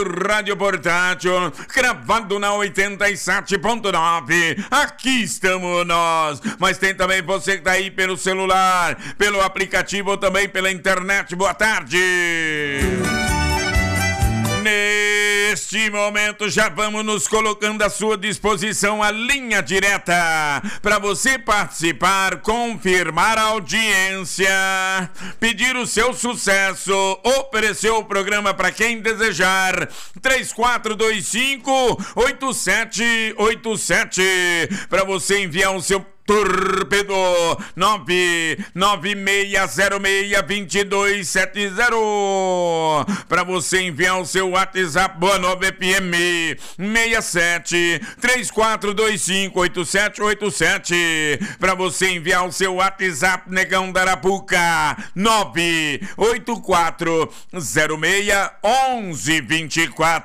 Rádio Portátil, gravado na 87.9. Aqui estamos nós. Mas tem também você que tá aí pelo celular, pelo aplicativo ou também pela internet. Boa tarde. Neste momento já vamos nos colocando à sua disposição a linha direta para você participar, confirmar a audiência, pedir o seu sucesso, oferecer o programa para quem desejar. 3425-8787 para você enviar o seu torpedo 996062270 para você enviar o seu WhatsApp. Boa Nova FM 67 3425-8787 para você enviar o seu WhatsApp, Negão da Arapuca 984061124.